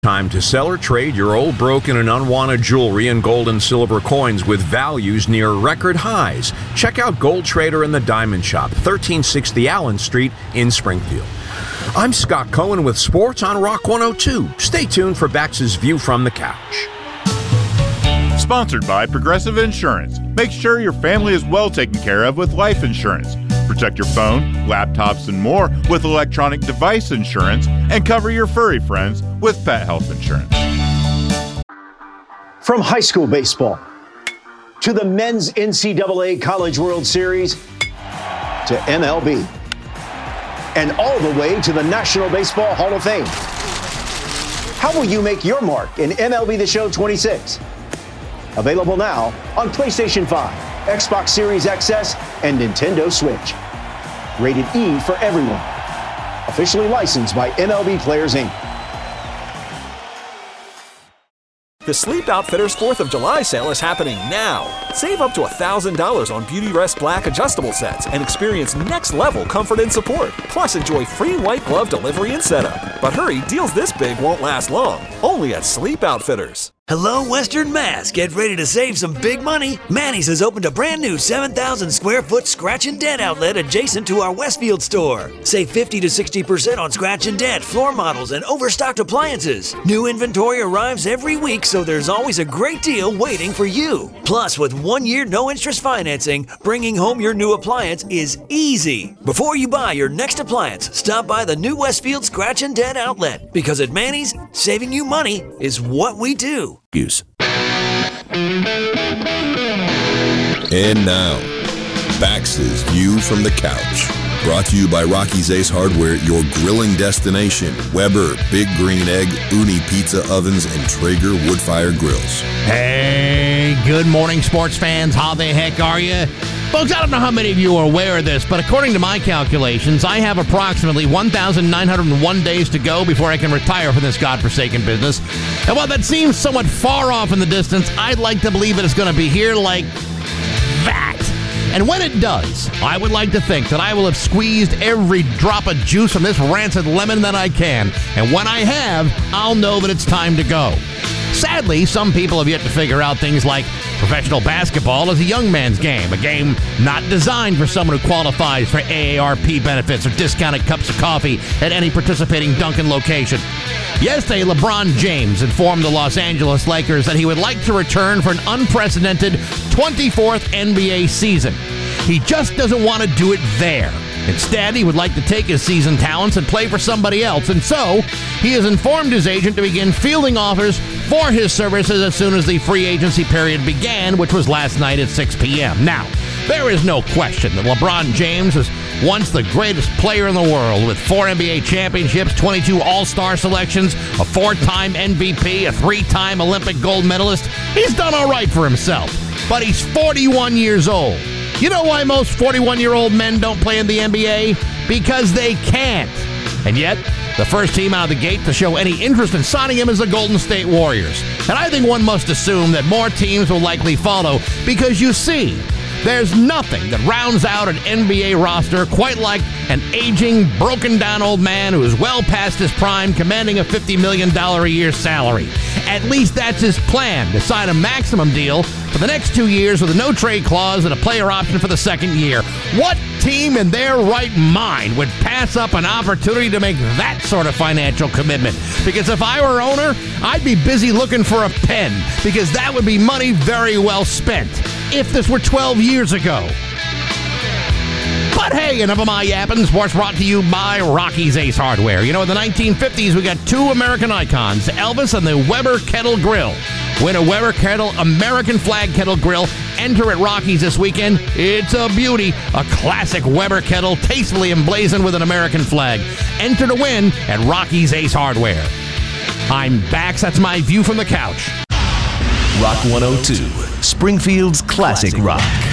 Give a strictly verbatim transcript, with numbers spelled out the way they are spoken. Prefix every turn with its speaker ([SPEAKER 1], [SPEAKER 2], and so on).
[SPEAKER 1] Time to sell or trade your old, broken, and unwanted jewelry and gold and silver coins with values near record highs. Check out Gold Trader and the Diamond Shop, thirteen sixty Allen Street in Springfield. I'm Scott Cohen with Sports on Rock one oh two. Stay tuned for Bax's View from the Couch.
[SPEAKER 2] Sponsored by Progressive Insurance. Make sure your family is well taken care of with life insurance. Protect your phone, laptops, and more with electronic device insurance, and cover your furry friends with pet health insurance.
[SPEAKER 3] From high school baseball to the men's N C double A College World Series to M L B and all the way to the National Baseball Hall of Fame. How will you make your mark in M L B The Show twenty-six? Available now on PlayStation five, Xbox Series X S, and Nintendo Switch. Rated E for everyone. Officially licensed by M L B Players, Incorporated.
[SPEAKER 4] The Sleep Outfitters fourth of July sale is happening now. Save up to one thousand dollars on Beautyrest Black adjustable sets and experience next-level comfort and support. Plus, enjoy free white glove delivery and setup. But hurry, deals this big won't last long. Only at Sleep Outfitters.
[SPEAKER 5] Hello, Western Mass. Get ready to save some big money. Manny's has opened a brand new seven thousand square foot scratch and dent outlet adjacent to our Westfield store. Save fifty to sixty percent on scratch and dent, floor models, and overstocked appliances. New inventory arrives every week, so there's always a great deal waiting for you. Plus, with one year no interest financing, bringing home your new appliance is easy. Before you buy your next appliance, stop by the new Westfield Scratch and Dent outlet, because at Manny's, saving you money is what we do.
[SPEAKER 6] Use. And now, Bax's View from the Couch. Brought to you by Rocky's Ace Hardware, your grilling destination. Weber, Big Green Egg, Uni Pizza Ovens, and Traeger Woodfire Grills.
[SPEAKER 7] Hey, good morning, sports fans. How the heck are you? Folks, I don't know how many of you are aware of this, but according to my calculations, I have approximately one thousand nine hundred one days to go before I can retire from this godforsaken business. And while that seems somewhat far off in the distance, I'd like to believe that it's going to be here like that. And when it does, I would like to think that I will have squeezed every drop of juice from this rancid lemon that I can. And when I have, I'll know that it's time to go. Sadly, some people have yet to figure out things like professional basketball is a young man's game, a game not designed for someone who qualifies for A A R P benefits or discounted cups of coffee at any participating Dunkin' location. Yesterday, LeBron James informed the Los Angeles Lakers that he would like to return for an unprecedented twenty-fourth N B A season. He just doesn't want to do it there. Instead, he would like to take his seasoned talents and play for somebody else, and so he has informed his agent to begin fielding offers for his services as soon as the free agency period began, which was last night at six p.m. Now, there is no question that LeBron James was once the greatest player in the world with four N B A championships, twenty-two All-Star selections, a four-time M V P, a three-time Olympic gold medalist. He's done all right for himself, but he's forty-one years old. You know why most forty-one-year-old men don't play in the N B A? Because they can't. And yet, the first team out of the gate to show any interest in signing him is the Golden State Warriors. And I think one must assume that more teams will likely follow because, you see, there's nothing that rounds out an N B A roster quite like an aging, broken-down old man who is well past his prime, commanding a fifty million dollars a year salary. At least that's his plan, to sign a maximum deal for the next two years with a no-trade clause and a player option for the second year. What team in their right mind would pass up an opportunity to make that sort of financial commitment? Because if I were owner, I'd be busy looking for a pen, because that would be money very well spent. If this were twelve years ago. But hey, enough of my yapping. Sports brought to you by Rocky's Ace Hardware. You know, in the nineteen fifties, we got two American icons, Elvis and the Weber Kettle Grill. Win a Weber Kettle American Flag Kettle Grill. Enter at Rocky's this weekend. It's a beauty. A classic Weber Kettle, tastefully emblazoned with an American flag. Enter to win at Rocky's Ace Hardware. I'm Bax. That's my view from the couch.
[SPEAKER 8] Rock one oh two, Springfield's classic rock.